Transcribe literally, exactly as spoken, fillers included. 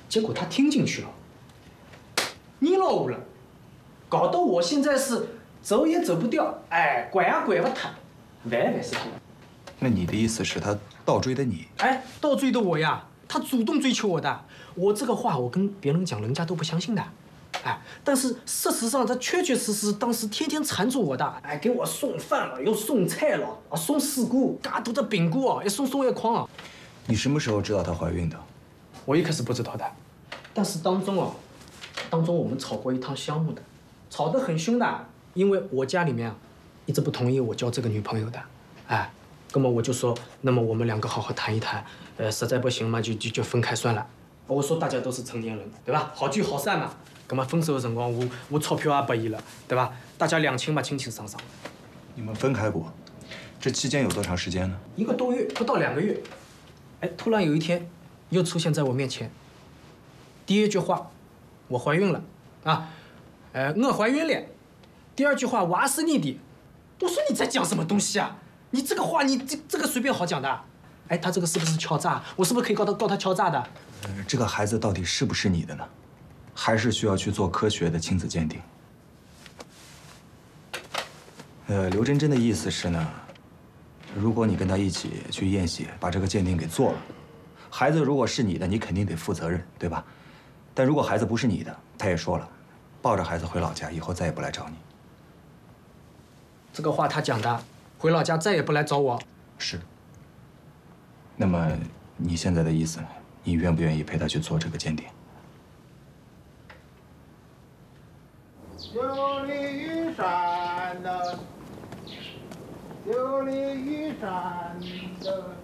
结果他听进去了，你老我了，搞得我现在是走也走不掉，哎，拐呀拐不脱，万万是不。 那你的意思是，他倒追的你？ 哎，倒追的我呀，他主动追求我的。我这个话我跟别人讲，人家都不相信的。哎，但是事实上，他确确实实当时天天缠着我的，哎，给我送饭了，又送菜了，啊，送水果，嘎多的饼果啊，一送送一筐啊。 你什么时候知道她怀孕的？ 我一开始不知道的，但是当中啊，当中我们吵过一趟项目的，吵得很凶的，因为我家里面啊，一直不同意我交这个女朋友的，哎。那么我就说，那么我们两个好好谈一谈，呃，实在不行嘛，就就就分开算了。我说大家都是成年人，对吧？好聚好散嘛。那么分手的辰光，我我钞票也拨伊了，对吧？大家两清嘛，清清爽爽。 你们分开过，这期间有多长时间呢？ 一个多月，不到两个月。哎，突然有一天，又出现在我面前。第一句话，我怀孕了，啊，呃，我怀孕了。第二句话，我是你的。我说你在讲什么东西啊？你这个话，你这这个随便好讲的，哎，他这个是不是敲诈？我是不是可以告他告他敲诈的？ 呃，这个孩子到底是不是你的呢？还是需要去做科学的亲子鉴定？呃，刘真真的意思是呢，如果你跟他一起去验血，把这个鉴定给做了，孩子如果是你的，你肯定得负责任，对吧？但如果孩子不是你的，他也说了，抱着孩子回老家，以后再也不来找你。 这个话他讲的。回老家再也不来找我。 是。那么你现在的意思，你愿不愿意陪他去做这个鉴定？ 有利于山的，有利于山的。